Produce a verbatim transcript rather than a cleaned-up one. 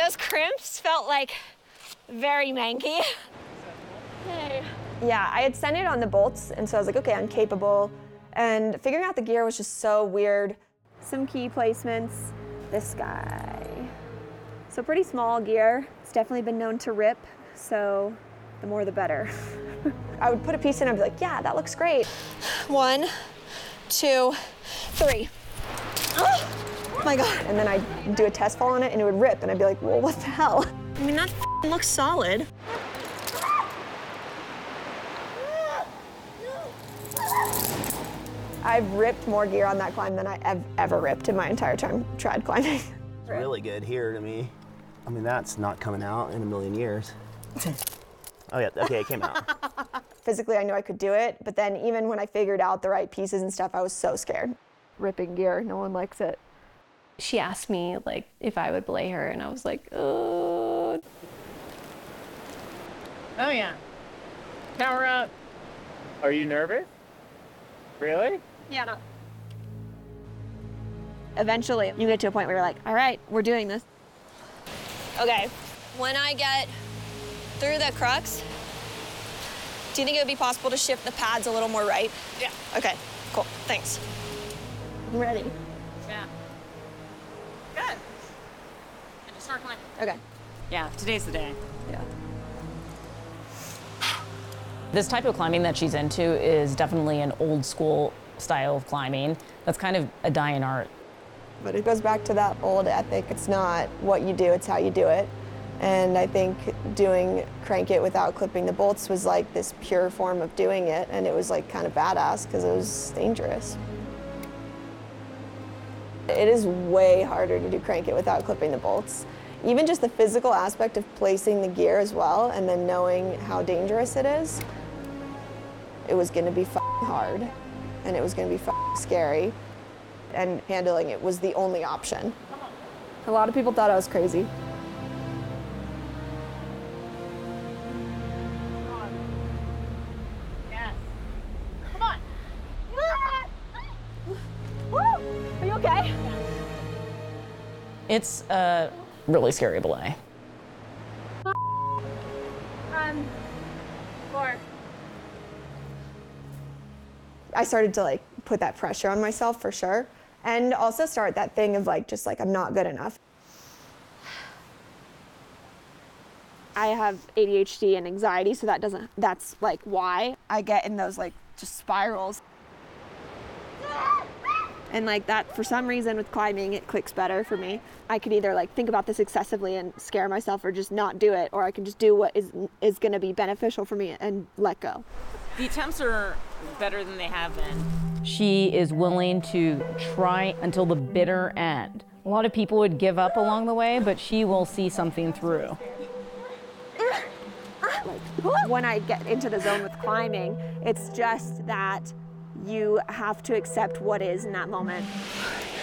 Those crimps felt like very manky. Hey. Yeah, I had sent it on the bolts, and so I was like, okay, I'm capable. And figuring out the gear was just so weird. Some key placements. This guy. So pretty small gear. It's definitely been known to rip, so the more the better. I would put a piece in and I'd be like, yeah, that looks great. One, two, three. Oh my God. And then I'd do a test fall on it and it would rip, and I'd be like, well, what the hell? I mean, that looks solid. I've ripped more gear on that climb than I have ever ripped in my entire time trad climbing. It's really good here to me. I mean, that's not coming out in a million years. Oh yeah, okay, it came out. Physically, I knew I could do it, but then even when I figured out the right pieces and stuff, I was so scared. Ripping gear, no one likes it. She asked me like if I would belay her, and I was like, oh. Oh yeah. Power up. Are you nervous? Really? Yeah, no. Eventually, you get to a point where you're like, all right, we're doing this. Okay, when I get through the crux, do you think it would be possible to shift the pads a little more right? Yeah. Okay, cool, thanks. I'm ready. Yeah. Good. And just start climbing. Okay. Yeah, today's the day. Yeah. This type of climbing that she's into is definitely an old school style of climbing. That's kind of a dying art. But it goes back to that old ethic. It's not what you do, it's how you do it. And I think doing crank it without clipping the bolts was like this pure form of doing it, and it was like kind of badass because it was dangerous. It is way harder to do crank it without clipping the bolts. Even just the physical aspect of placing the gear as well, and then knowing how dangerous it is, it was gonna be f***ing hard, and it was gonna be f***ing scary, and handling it was the only option. A lot of people thought I was crazy. Yes. Come on. Woo! Are you okay? It's a really scary belay. Um, four. I started to like put that pressure on myself for sure. And also start that thing of like, just like, I'm not good enough. I have A D H D and anxiety, so that doesn't, that's like why I get in those like just spirals. And like that, for some reason with climbing, it clicks better for me. I could either like think about this excessively and scare myself or just not do it, or I can just do what is is gonna be beneficial for me and let go. The attempts are better than they have been. She is willing to try until the bitter end. A lot of people would give up along the way, but she will see something through. Like, when I get into the zone with climbing, it's just that you have to accept what is in that moment.